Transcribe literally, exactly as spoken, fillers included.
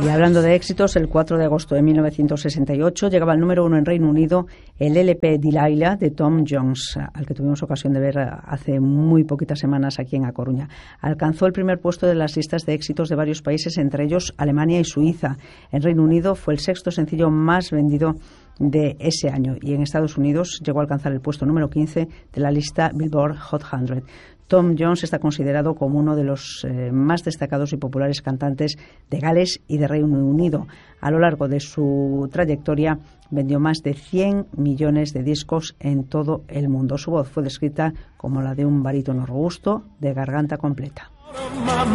Y hablando de éxitos, el cuatro de agosto de mil novecientos sesenta y ocho llegaba al número uno en Reino Unido el L P Delilah de Tom Jones, al que tuvimos ocasión de ver hace muy poquitas semanas aquí en A Coruña. Alcanzó el primer puesto de las listas de éxitos de varios países, entre ellos Alemania y Suiza. En Reino Unido fue el sexto sencillo más vendido de ese año y en Estados Unidos llegó a alcanzar el puesto número quince de la lista Billboard Hot cien. Tom Jones está considerado como uno de los eh, más destacados y populares cantantes de Gales y de Reino Unido. A lo largo de su trayectoria vendió más de cien millones de discos en todo el mundo. Su voz fue descrita como la de un barítono robusto de garganta completa.